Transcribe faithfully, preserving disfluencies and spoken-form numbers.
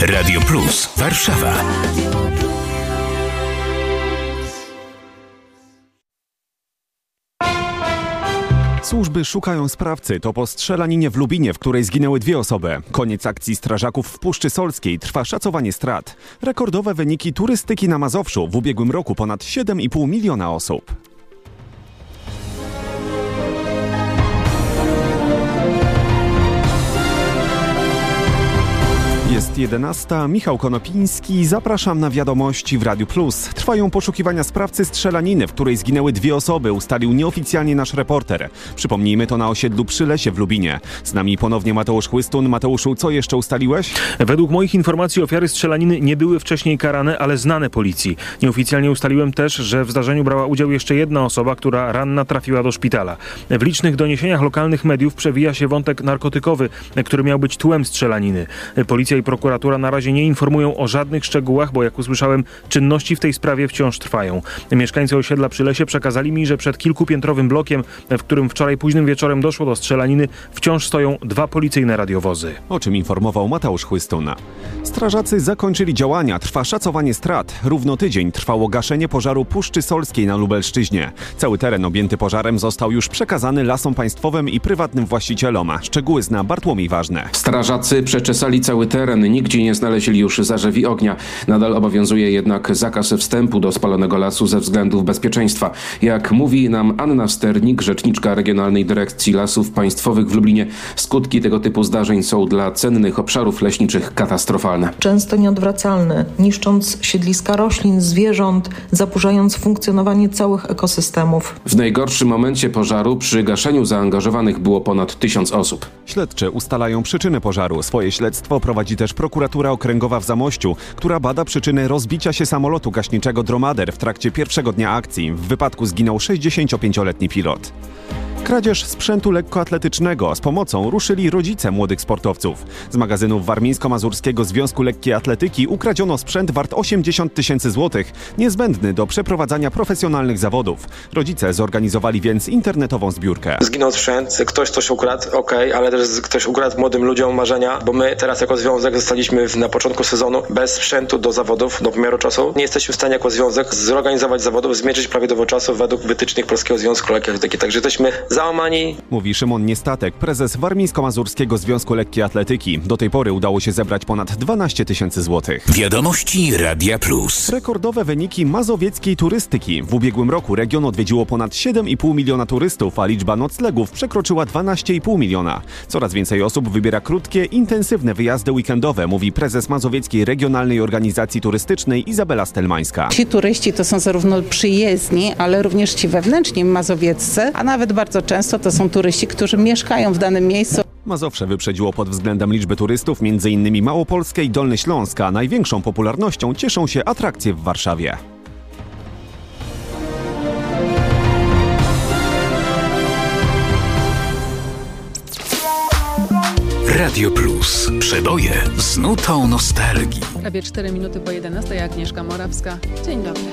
Radio Plus Warszawa. Służby szukają sprawcy. To po strzelaninie w Lubinie, w której zginęły dwie osoby. Koniec akcji strażaków w Puszczy Solskiej. Trwa szacowanie strat. Rekordowe wyniki turystyki na Mazowszu. W ubiegłym roku ponad siedem i pół miliona osób. Jest jedenasta. Michał Konopiński. Zapraszam na wiadomości w Radiu Plus. Trwają poszukiwania sprawcy strzelaniny, w której zginęły dwie osoby, ustalił nieoficjalnie nasz reporter. Przypomnijmy, to na osiedlu Przy Lesie w Lubinie. Z nami ponownie Mateusz Chłystun. Mateuszu, co jeszcze ustaliłeś? Według moich informacji ofiary strzelaniny nie były wcześniej karane, ale znane policji. Nieoficjalnie ustaliłem też, że w zdarzeniu brała udział jeszcze jedna osoba, która ranna trafiła do szpitala. W licznych doniesieniach lokalnych mediów przewija się wątek narkotykowy, który miał być tłem strzelaniny. Policja i prokuratura na razie nie informują o żadnych szczegółach, bo jak usłyszałem, czynności w tej sprawie wciąż trwają. Mieszkańcy osiedla Przy Lesie przekazali mi, że przed kilkupiętrowym blokiem, w którym wczoraj późnym wieczorem doszło do strzelaniny, wciąż stoją dwa policyjne radiowozy. O czym informował Mateusz Chłystun. Strażacy zakończyli działania. Trwa szacowanie strat. Równo tydzień trwało gaszenie pożaru Puszczy Solskiej na Lubelszczyźnie. Cały teren objęty pożarem został już przekazany Lasom Państwowym i prywatnym właścicielom. Szczegóły zna Bartłomiej Ważny. Strażacy przeczesali cały teren. Nigdzie nie znaleźli już zarzewi ognia. Nadal obowiązuje jednak zakaz wstępu do spalonego lasu ze względów bezpieczeństwa. Jak mówi nam Anna Sternik, rzeczniczka Regionalnej Dyrekcji Lasów Państwowych w Lublinie, skutki tego typu zdarzeń są dla cennych obszarów leśniczych katastrofalne. Często nieodwracalne, niszcząc siedliska roślin, zwierząt, zaburzając funkcjonowanie całych ekosystemów. W najgorszym momencie pożaru przy gaszeniu zaangażowanych było ponad tysiąc osób. Śledczy ustalają przyczyny pożaru. Swoje śledztwo prowadzi też prokuratura okręgowa w Zamościu, która bada przyczyny rozbicia się samolotu gaśniczego Dromader w trakcie pierwszego dnia akcji. W wypadku zginął sześćdziesięciopięcioletni pilot. Kradzież sprzętu lekkoatletycznego. Z pomocą ruszyli rodzice młodych sportowców. Z magazynów Warmińsko-Mazurskiego Związku Lekkiej Atletyki ukradziono sprzęt wart osiemdziesiąt tysięcy złotych, niezbędny do przeprowadzania profesjonalnych zawodów. Rodzice zorganizowali więc internetową zbiórkę. Zginął sprzęt, ktoś coś ukradł, okej, okay, ale też ktoś ukradł młodym ludziom marzenia, bo my teraz jako związek zostaliśmy na początku sezonu bez sprzętu do zawodów, do pomiaru czasu. Nie jesteśmy w stanie jako związek zorganizować zawodów, zmierzyć prawidłowo czasu według wytycznych Polskiego Związku Lekkiej Atletyki. Także jesteśmy załamani. Mówi Szymon Niestatek, prezes Warmińsko-Mazurskiego Związku Lekkiej Atletyki. Do tej pory udało się zebrać ponad dwanaście tysięcy złotych. Wiadomości Radia Plus. Rekordowe wyniki mazowieckiej turystyki. W ubiegłym roku region odwiedziło ponad siedem i pół miliona turystów, a liczba noclegów przekroczyła dwanaście i pół miliona. Coraz więcej osób wybiera krótkie, intensywne wyjazdy weekendowe, mówi prezes Mazowieckiej Regionalnej Organizacji Turystycznej Izabela Stelmańska. Ci turyści to są zarówno przyjezdni, ale również ci wewnętrzni mazowieccy, a nawet bardzo często to są turyści, którzy mieszkają w danym miejscu. Mazowsze wyprzedziło pod względem liczby turystów między innymi Małopolskę i Dolny Śląsk, a największą popularnością cieszą się atrakcje w Warszawie. Radio Plus. Przeboje z nutą nostalgii. Prawie cztery minuty po jedenastej. Agnieszka Morawska. Dzień dobry.